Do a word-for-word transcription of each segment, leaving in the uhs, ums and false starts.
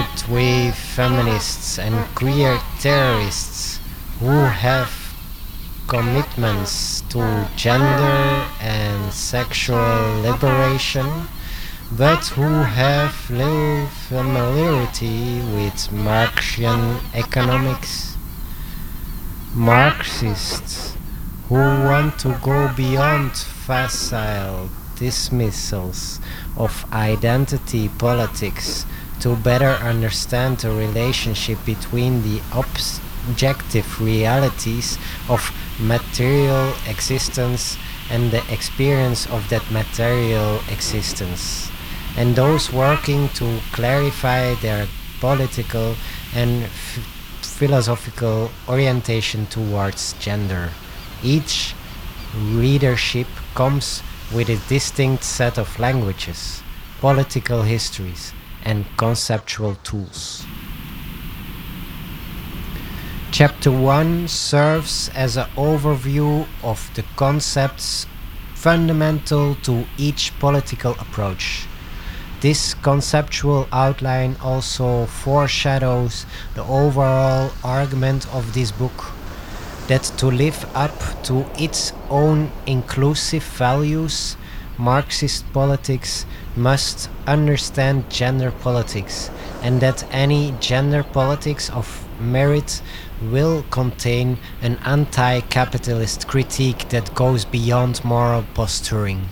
third wave feminists and queer theorists who have commitments to gender and sexual liberation, but who have little familiarity with Marxian economics. Marxists who want to go beyond facile dismissals of identity politics to better understand the relationship between the objective realities of material existence and the experience of that material existence, and those working to clarify their political and f- philosophical orientation towards gender. Each readership comes with a distinct set of languages, political histories, and conceptual tools. Chapter one serves as an overview of the concepts fundamental to each political approach. This conceptual outline also foreshadows the overall argument of this book, that to live up to its own inclusive values, Marxist politics must understand gender politics, and that any gender politics of merit will contain an anti-capitalist critique that goes beyond moral posturing.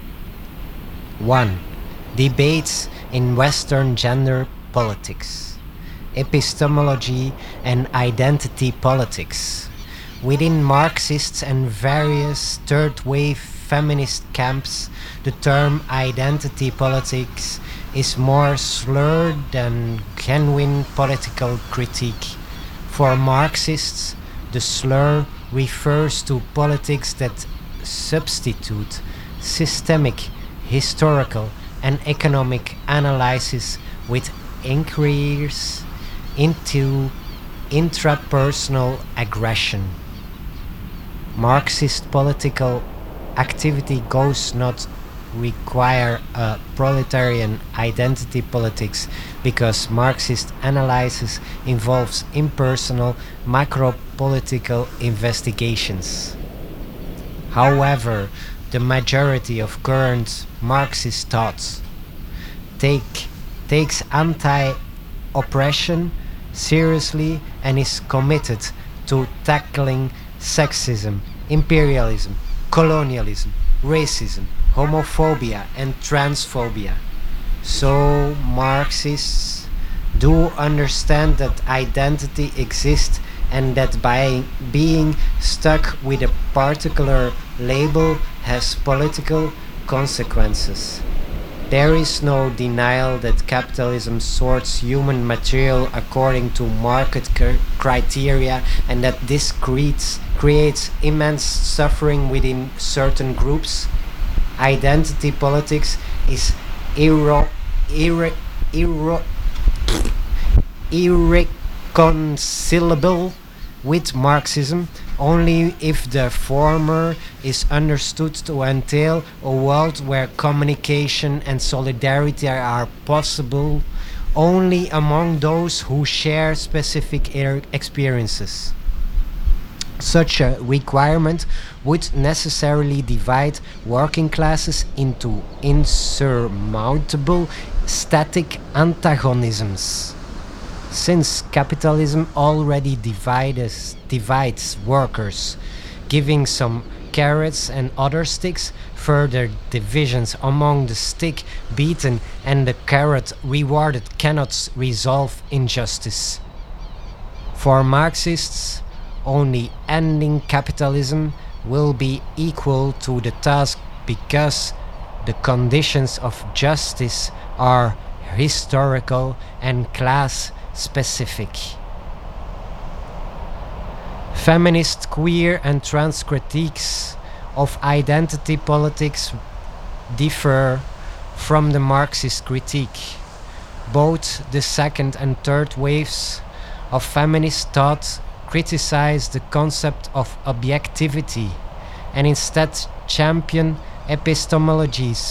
one. Debates in Western gender politics, epistemology and identity politics. Within Marxists and various third-wave feminist camps, the term identity politics is more slurred than genuine political critique. For Marxists, the slur refers to politics that substitute systemic, historical, and economic analysis with inquiries into intrapersonal aggression. Marxist political activity goes not require a proletarian identity politics because Marxist analysis involves impersonal macro-political investigations. However, the majority of current Marxist thoughts take, takes anti-oppression seriously and is committed to tackling sexism, imperialism, colonialism, racism, homophobia, and transphobia. So Marxists do understand that identity exists and that by being stuck with a particular label has political consequences. There is no denial that capitalism sorts human material according to market cr- criteria and that this creates, creates immense suffering within certain groups. Identity politics is irro- irre- irro- irreconcilable with Marxism only if the former is understood to entail a world where communication and solidarity are possible only among those who share specific er- experiences. Such a requirement would necessarily divide working classes into insurmountable static antagonisms. Since capitalism already divides, divides workers, giving some carrots and other sticks, further divisions among the stick beaten and the carrot rewarded cannot resolve injustice. For Marxists, only ending capitalism will be equal to the task because the conditions of justice are historical and class specific. Feminist, queer, and trans critiques of identity politics differ from the Marxist critique. Both the second and third waves of feminist thought criticize the concept of objectivity and instead champion epistemologies